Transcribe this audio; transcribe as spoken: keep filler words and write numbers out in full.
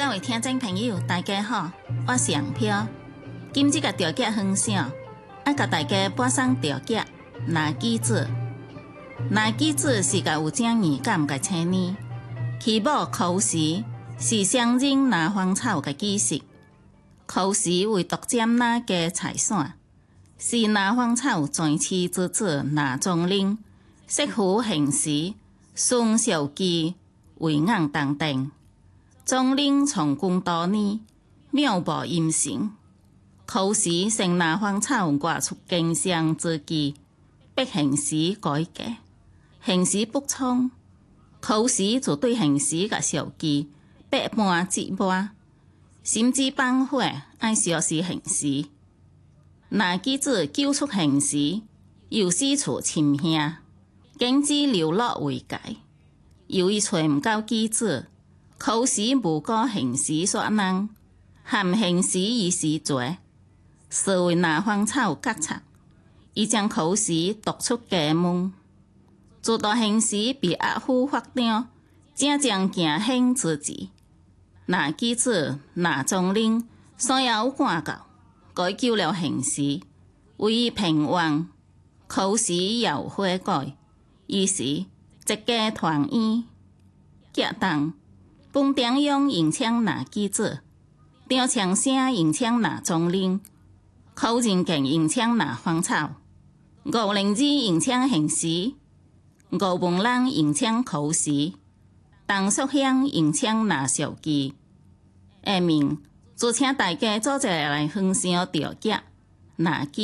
各位聽眾朋友，大家好，我是楊飄。今日個調解分享，要甲大家播送調解拿機子。拿機子是個有正義感嘅青年，其母柯氏是雙人拿芳草嘅技師。柯氏為獨佔拿嘅財產，是拿芳草全妻之子拿宗麟，媳婦邢氏，孫小基為硬當定。宗麟從軍多年，渺無音信。柯氏先拿芳草外出經商之機，逼邢氏改嫁。邢氏不從，柯氏就對邢氏甲小基百般折磨，心知放火愛燒死邢氏。拿機子救出邢氏，又四處尋兄，經濟流落為界。由於找唔到機子，柯氏無顧邢氏所難，含邢氏以死罪，視為拿芳草割賊。伊將柯氏逐出家門，直到邢氏被押赴法場，才將行刑之時，拿機子拿宗麟所有趕到，解救了邢氏，為伊平冤。柯氏要悔改，於是一家團圓結黨。本丁用迎槍拿機子，張槍聲迎槍拿宗麟，寇仁健迎槍拿芳草，吳靈志迎槍邢氏，吳文蘭迎槍柯氏，陳淑香迎槍拿小基。下面就請大家做一來分享調解拿機。